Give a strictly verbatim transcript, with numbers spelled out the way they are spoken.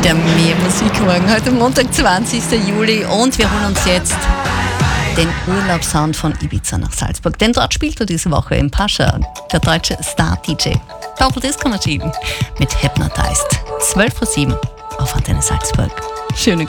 wieder mehr Musik morgen, heute Montag, zwanzigsten Juli. Und wir holen uns jetzt den Urlaubssound von Ibiza nach Salzburg. Denn dort spielt er diese Woche im Pascha, der deutsche Star-D J. Doppel-Disco Machine mit Hypnotized. zwölf Uhr sieben auf Antenne Salzburg. Schöne